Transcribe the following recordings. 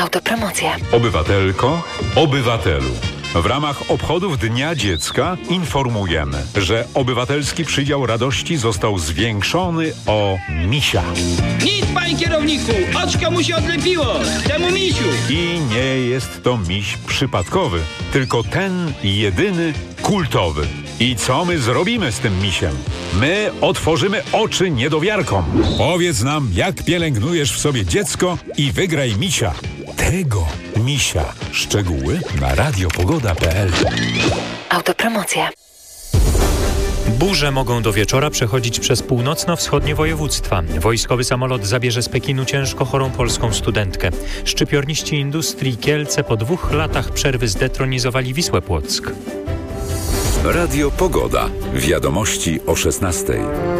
Autopromocja. Obywatelko, obywatelu. W ramach obchodów Dnia Dziecka informujemy, że obywatelski przydział radości został zwiększony o misia. Nic, panie kierowniku! Oczko mu się odlepiło! Temu misiu! I nie jest to miś przypadkowy, tylko ten jedyny kultowy. I co my zrobimy z tym misiem? My otworzymy oczy niedowiarkom. Powiedz nam, jak pielęgnujesz w sobie dziecko i wygraj misia. Tego misia. Szczegóły na radiopogoda.pl. Autopromocja. Burze mogą do wieczora przechodzić przez północno-wschodnie województwa. Wojskowy samolot zabierze z Pekinu ciężko chorą polską studentkę. Szczypiorniści Industrii Kielce po 2 latach przerwy zdetronizowali Wisłę Płock. Radio Pogoda. Wiadomości o 16:00.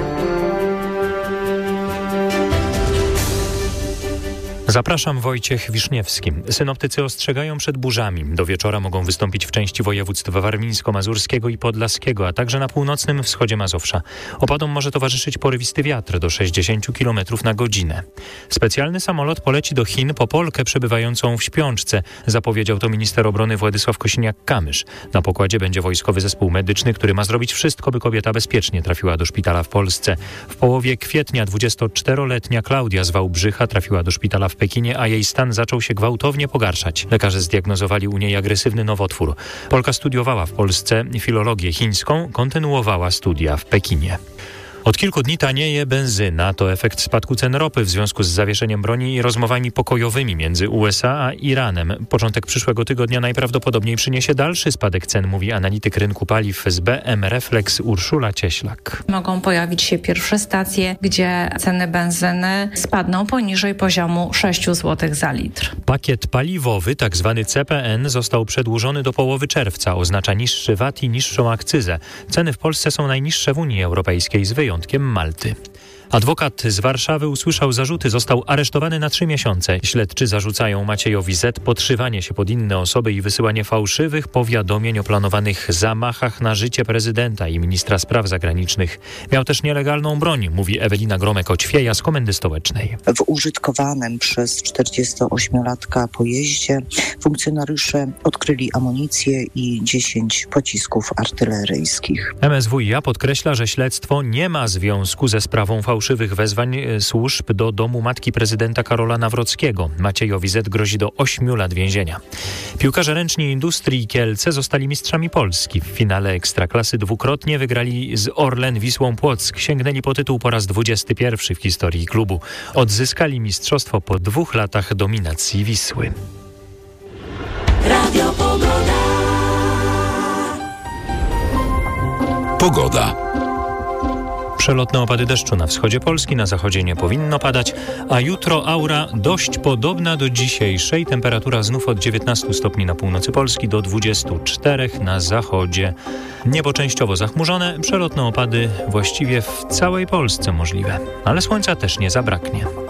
Zapraszam, Wojciech Wiszniewski. Synoptycy ostrzegają przed burzami. Do wieczora mogą wystąpić w części województw warmińsko-mazurskiego i podlaskiego, a także na północnym wschodzie Mazowsza. Opadom może towarzyszyć porywisty wiatr do 60 km na godzinę. Specjalny samolot poleci do Chin po Polkę przebywającą w śpiączce. Zapowiedział to minister obrony Władysław Kosiniak-Kamysz. Na pokładzie będzie wojskowy zespół medyczny, który ma zrobić wszystko, by kobieta bezpiecznie trafiła do szpitala w Polsce. W połowie kwietnia 24-letnia Klaudia z Wałbrzycha trafiła do szpitala w Pekinie, a jej stan zaczął się gwałtownie pogarszać. Lekarze zdiagnozowali u niej agresywny nowotwór. Polka studiowała w Polsce filologię chińską, kontynuowała studia w Pekinie. Od kilku dni tanieje benzyna. To efekt spadku cen ropy w związku z zawieszeniem broni i rozmowami pokojowymi między USA a Iranem. Początek przyszłego tygodnia najprawdopodobniej przyniesie dalszy spadek cen, mówi analityk rynku paliw z BM Reflex Urszula Cieślak. Mogą pojawić się pierwsze stacje, gdzie ceny benzyny spadną poniżej poziomu 6 zł za litr. Pakiet paliwowy, tzw. CPN, został przedłużony do połowy czerwca. Oznacza niższy VAT i niższą akcyzę. Ceny w Polsce są najniższe w Unii Europejskiej z wyjątkiem Malty. Adwokat z Warszawy usłyszał zarzuty, został aresztowany na 3 miesiące. Śledczy zarzucają Maciejowi Z. podszywanie się pod inne osoby i wysyłanie fałszywych powiadomień o planowanych zamachach na życie prezydenta i ministra spraw zagranicznych. Miał też nielegalną broń, mówi Ewelina Gromek-Oćwieja z Komendy Stołecznej. W użytkowanym przez 48-latka pojeździe funkcjonariusze odkryli amunicję i 10 pocisków artyleryjskich. MSWiA podkreśla, że śledztwo nie ma związku ze sprawą fałszywych wezwań służb do domu matki prezydenta Karola Nawrockiego. Maciejowi Z. grozi do 8 lat więzienia. Piłkarze ręczni Industrii Kielce zostali mistrzami Polski. W finale Ekstraklasy dwukrotnie wygrali z Orlen Wisłą Płock. Sięgnęli po tytuł po raz 21 w historii klubu. Odzyskali mistrzostwo po 2 latach dominacji Wisły. Radio Pogoda. Pogoda. Przelotne opady deszczu na wschodzie Polski, na zachodzie nie powinno padać, a jutro aura dość podobna do dzisiejszej. Temperatura znów od 19 stopni na północy Polski do 24 na zachodzie. Niebo częściowo zachmurzone, przelotne opady właściwie w całej Polsce możliwe, ale słońca też nie zabraknie.